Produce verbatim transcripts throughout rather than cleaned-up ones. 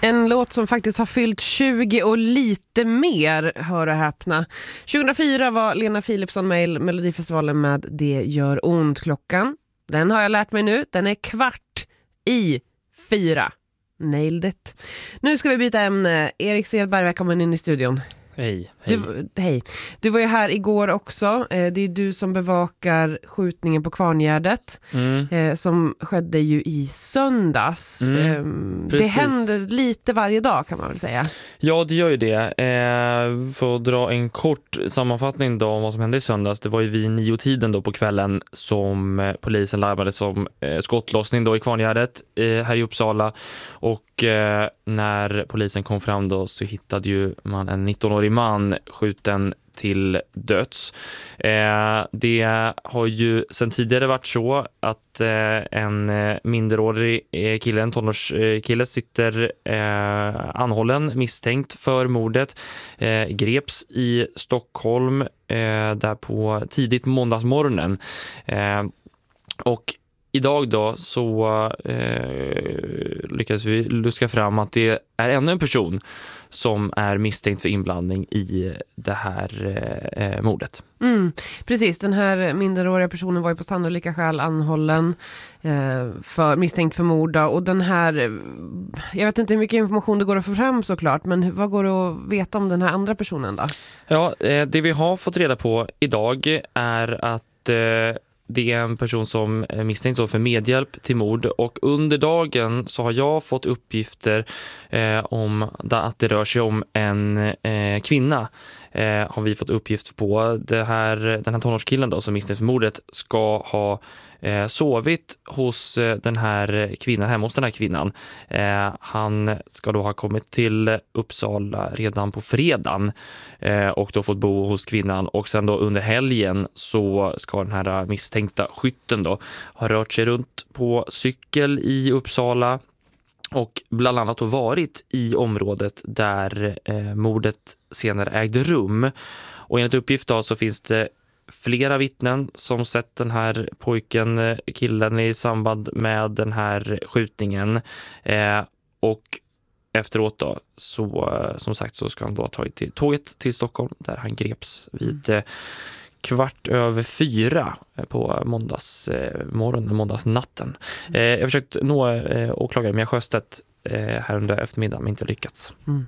En låt som faktiskt har fyllt tjugo och lite mer, hör och häpna. tjugohundrafyra var Lena Philipsson med i Melodifestivalen med Det gör ont. Klockan, den har jag lärt mig nu, den är kvart i fyra. Nailed it. Nu ska vi byta ämne. Erik Svedberg, välkommen in i studion. Hej, hej. Du, hej. Du var ju här igår också. Det är du som bevakar skjutningen på Kvarngärdet mm. eh, som skedde ju i söndags. Mm, eh, det händer lite varje dag, kan man väl säga. Ja, det gör ju det. Eh, för att dra en kort sammanfattning då om vad som hände i söndags. Det var ju vid nio-tiden då på kvällen som eh, polisen larmade som eh, skottlossning då i Kvarngärdet eh, här i Uppsala. Och eh, när polisen kom fram då så hittade ju man en nittonårig man skjuten till döds. Eh, det har ju sedan tidigare varit så att eh, en eh, minderårig eh, kille, en tonårskille, sitter eh, anhållen misstänkt för mordet. Eh, greps i Stockholm eh, där på tidigt måndagsmorgonen. Eh, och idag då så eh, lyckades vi luska fram att det är ännu en person som är misstänkt för inblandning i det här eh, mordet. Mm, precis, den här minderåriga personen var ju på sannolika skäl anhållen eh, för misstänkt för mord. Och den här, jag vet inte hur mycket information det går att få fram såklart, men vad går det att veta om den här andra personen då? Ja, eh, det vi har fått reda på idag är att eh, det är en person som är misstänkt för medhjälp till mord, och under dagen så har jag fått uppgifter eh, om att det rör sig om en eh, kvinna. Eh, har vi fått uppgift på. Det här, den här tonårskillen då, som misstänkt för mordet ska ha eh, sovit hos eh, den här kvinnan, hemma hos den här kvinnan. Eh, han ska då ha kommit till Uppsala redan på fredagen eh, och då fått bo hos kvinnan, och sen då under helgen så ska den här misstänkta skytten då ha rört sig runt på cykel i Uppsala och bland annat har varit i området där eh, mordet senare ägde rum. Och enligt uppgift då så finns det flera vittnen som sett den här pojken, killen, i samband med den här skjutningen. Eh, och efteråt då så, som sagt, så ska han då ha tagit till tåget till Stockholm där han greps vid eh, kvart över fyra på måndagsmorgonen, måndagsnatten. Eh, jag har försökt nå eh, åklagare Mia Sjöstedt eh, här under eftermiddagen, men inte lyckats. Mm.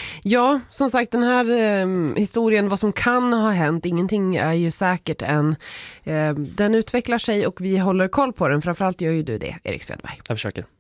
Ja, som sagt, den här eh, historien, vad som kan ha hänt, ingenting är ju säkert än. Eh, den utvecklar sig och vi håller koll på den. Framförallt gör ju du det, Erik Svedberg. Jag försöker.